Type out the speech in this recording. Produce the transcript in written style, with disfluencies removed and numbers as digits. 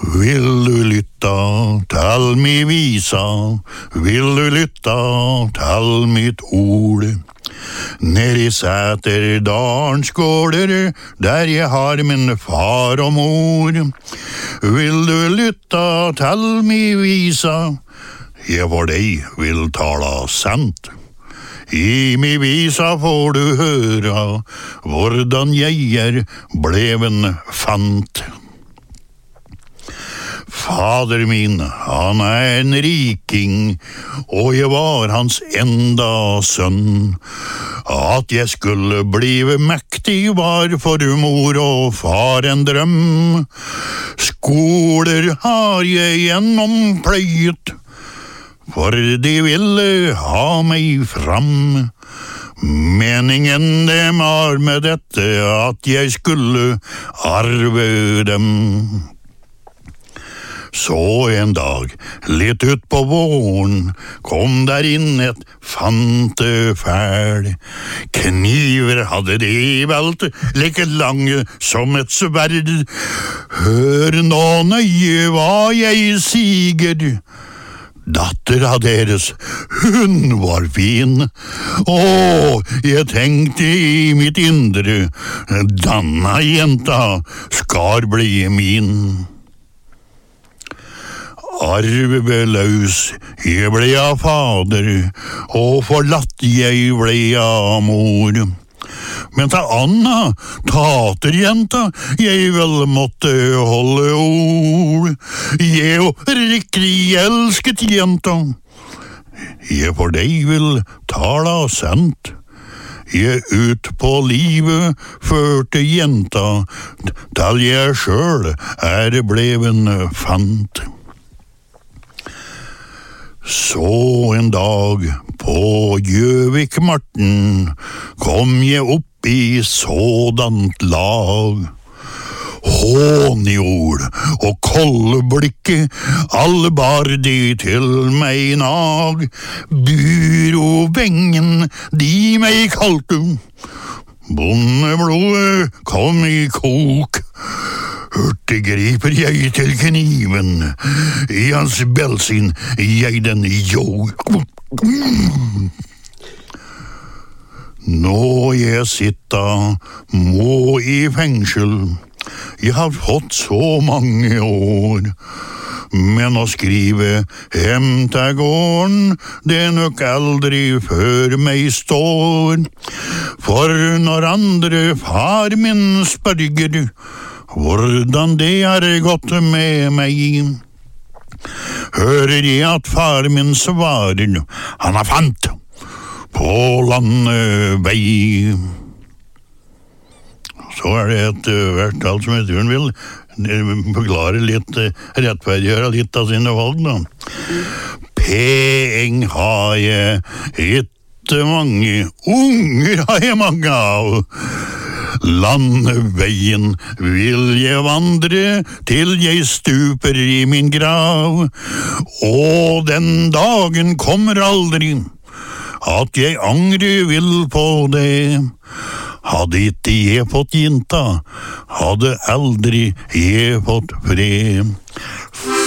Vil du lytta til mi visa, vil du lytta til mitt ord? Ned i Sæterdalens gårder, der jeg har min far og mor. Vil du lytta til mi visa, jeg for deg vil tala sant. I mi visa får du høra, hvordan jeg bleven fant. Fader min, han en riking, og jeg var hans enda sønn. At jeg skulle blive mektig var for mor og far en drøm. Skoler har jeg gjennompløyet, for de ville ha meg fram. Meningen dem var med dette at jeg skulle arve dem. Så en dag, litt ut på våren, kom der inn et fantefæl. Kniver hadde de velt, like lange som et sverd. Hør nå nøye hva jeg siger. Dattera deres, hun var fin. Jeg tenkte i mitt indre, denne jenta skal bli min. Arveløs, jeg ble av fader, og forlatt jeg ble av mor. Men ta Anna, taterjenta, jeg vel måtte holde ord. Jeg og riktig elsket jenta, jeg for deg vil tala sant. Jeg ut på livet førte jenta, til jeg sjøl bleven fant. Så en dag på Gjøvik-Marten kom jeg opp i sådant lag. Hånjord og koldeblikket, alle bar de til meg nag. Byrovengen, de meg kalte, bondeblodet kom i kok. Hørte griper jeg til kniven, i hans belsin jeg den jo. Nå jeg sitta må i fengsel, jeg har fått så mange år. Men å skrive hem til gården, det nok aldri før meg står. For når andre far min spørger, hvordan det gått med meg, hører jeg at far min svarer, han fant på landevei. Så det et vertall som heter hun vil forklare litt, rettferdiggjøre litt av sine valg da. Peng har jeg ikke mange, unger har jeg mange av. Landeveien vil jeg vandre til jeg stuper i min grav. Og den dagen kommer aldri at jeg angre vil på det. Hadde ikke jeg fått jenta, hadde aldri jeg fått fred.